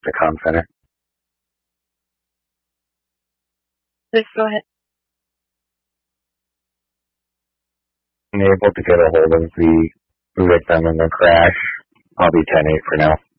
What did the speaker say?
the comm center. Please go ahead. Unable to get a hold of the victim in the crash. I'll be 10-8 for now.